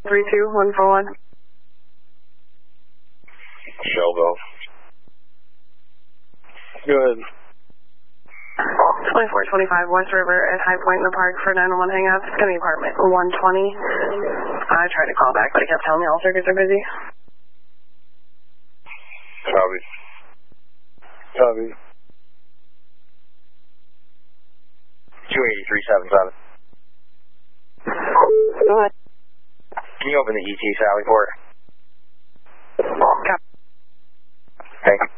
32141. Shellville. Good. 2425 West River at High Point in the Park for 911 hang-up. It's going to be apartment 120. I tried to call back, but he kept telling me all circuits are busy. Copy. Copy. 28377. Go ahead. Can you open the ET Sally port? Copy. Thank you.